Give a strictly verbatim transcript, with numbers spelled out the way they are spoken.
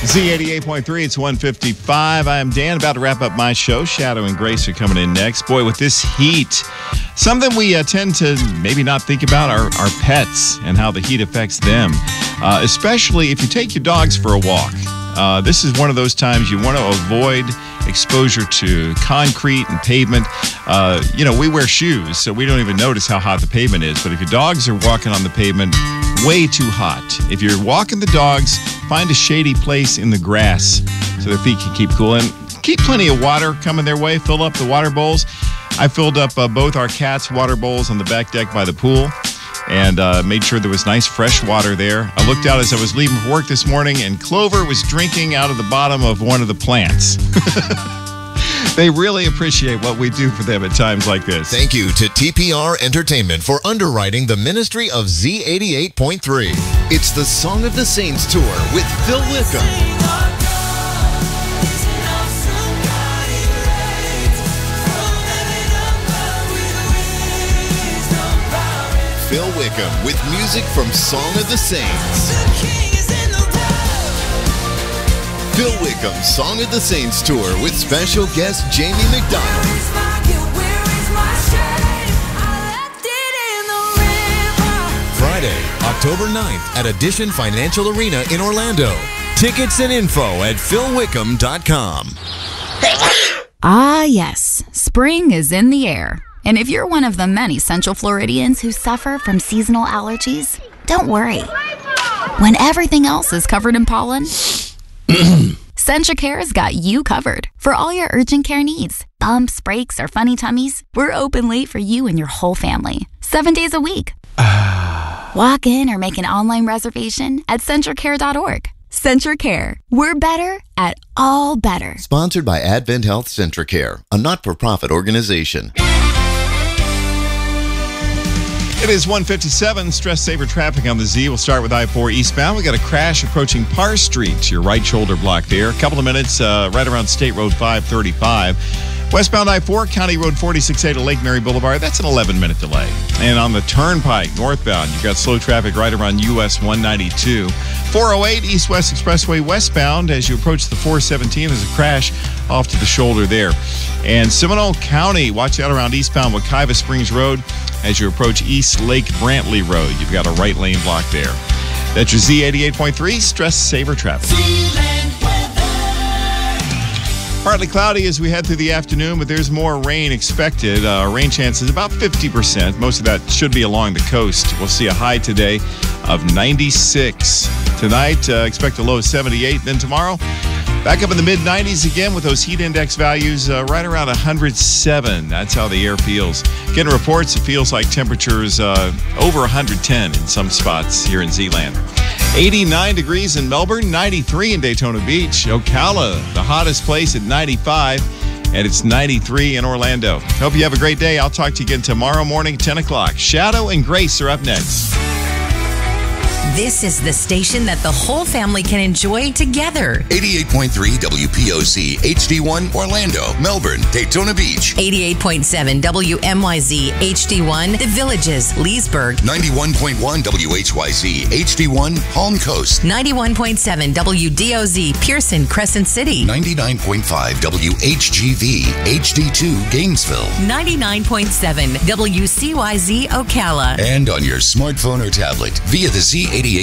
Z eighty-eight point three, it's one fifty-five. I am Dan, about to wrap up my show. Shadow and Grace are coming in next. Boy, with this heat, something we uh, tend to maybe not think about are our pets and how the heat affects them, uh, especially if you take your dogs for a walk. Uh, this is one of those times you want to avoid exposure to concrete and pavement. Uh, you know, we wear shoes, so we don't even notice how hot the pavement is. But if your dogs are walking on the pavement, way too hot. If you're walking the dogs, find a shady place in the grass so their feet can keep cool. And keep plenty of water coming their way. Fill up the water bowls. I filled up uh, both our cats' water bowls on the back deck by the pool and uh, made sure there was nice fresh water there. I looked out as I was leaving for work this morning, and Clover was drinking out of the bottom of one of the plants. They really appreciate what we do for them at times like this. Thank you to T P R Entertainment for underwriting the ministry of Z eighty-eight point three. It's the Song of the Saints Tour with Phil Wickham. Phil Wickham with music from Song of the Saints. Phil Wickham Song of the Saints Tour with special guest Jamie McDonald. Friday, October ninth at Addition Financial Arena in Orlando. Tickets and info at phil wickham dot com. Ah, yes. Spring is in the air. And if you're one of the many Central Floridians who suffer from seasonal allergies, don't worry. When everything else is covered in pollen, CentraCare's got you covered for all your urgent care needs. Bumps, breaks, or funny tummies, we're open late for you and your whole family, seven days a week. Walk in or make an online reservation at CentraCare dot org. CentraCare, we're better at all better. Sponsored by Advent Health CentraCare, a not-for-profit organization. It is one fifty-seven. Stress saver traffic on the Z. We'll start with I four eastbound. We got a crash approaching Parr Street. Your right shoulder block there. A couple of minutes uh, right around State Road five thirty-five. Westbound I four, County Road forty-six A to Lake Mary Boulevard. That's an eleven minute delay. And on the Turnpike northbound, you've got slow traffic right around U S one ninety-two. four oh eight East-West Expressway westbound. As you approach the four seventeen, there's a crash off to the shoulder there. And Seminole County, watch out around eastbound Wekiva Springs Road. As you approach East Lake Brantley Road, you've got a right lane block there. That's your Z eighty-eight point three Stress Saver Traffic. Partly cloudy as we head through the afternoon, but there's more rain expected. Uh, rain chances about fifty percent. Most of that should be along the coast. We'll see a high today of ninety-six. Tonight, uh, expect a low of seventy-eight. Then tomorrow, back up in the mid nineties again with those heat index values uh, right around one hundred seven. That's how the air feels. Getting reports, it feels like temperatures uh, over one hundred ten in some spots here in Z-Land. eighty-nine degrees in Melbourne, ninety-three in Daytona Beach. Ocala, the hottest place at ninety-five, and it's ninety-three in Orlando. Hope you have a great day. I'll talk to you again tomorrow morning, ten o'clock. Shadow and Grace are up next. This is the station that the whole family can enjoy together. eighty-eight point three W P O C H D one Orlando, Melbourne, Daytona Beach. eighty-eight point seven W M Y Z H D one The Villages, Leesburg. ninety-one point one W H Y Z H D one Palm Coast. ninety-one point seven W D O Z Pearson, Crescent City. ninety-nine point five W H G V H D two Gainesville. ninety-nine point seven W C Y Z Ocala. And on your smartphone or tablet via the Z eighty-eight